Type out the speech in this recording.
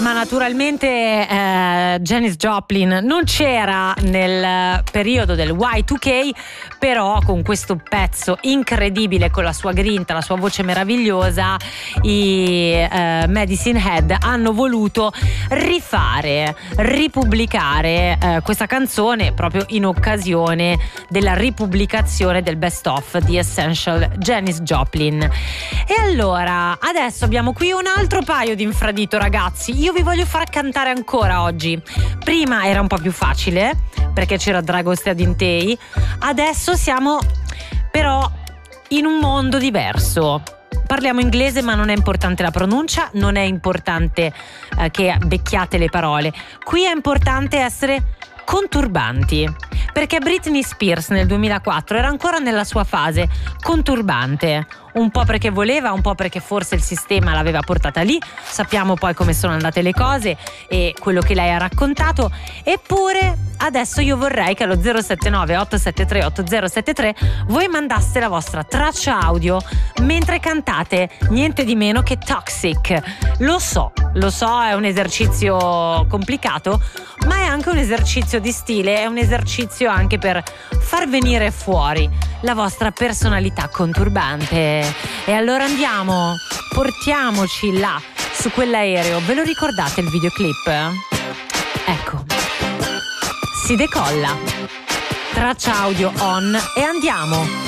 Ma naturalmente Janis Joplin non c'era nel periodo del Y2K, però con questo pezzo incredibile, con la sua grinta, la sua voce meravigliosa, i Medicine Head hanno voluto ripubblicare questa canzone proprio in occasione della ripubblicazione del best of di Essential Janis Joplin. E allora adesso abbiamo qui un altro paio di infradito, ragazzi. Io vi voglio far cantare ancora oggi. Prima era un po' più facile perché c'era Dragostea Dintei, adesso siamo però in un mondo diverso. Parliamo inglese, ma non è importante la pronuncia, non è importante che becchiate le parole. Qui è importante essere conturbanti, perché Britney Spears nel 2004 era ancora nella sua fase conturbante, un po' perché voleva, un po' perché forse il sistema l'aveva portata lì. Sappiamo poi come sono andate le cose e quello che lei ha raccontato. Eppure adesso io vorrei che allo 079 873 8073 voi mandaste la vostra traccia audio mentre cantate niente di meno che Toxic. Lo so, è un esercizio complicato, ma è anche un esercizio di stile, è un esercizio anche per far venire fuori la vostra personalità conturbante. E allora andiamo, portiamoci là su quell'aereo. Ve lo ricordate il videoclip? Ecco, si decolla, traccia audio on e andiamo.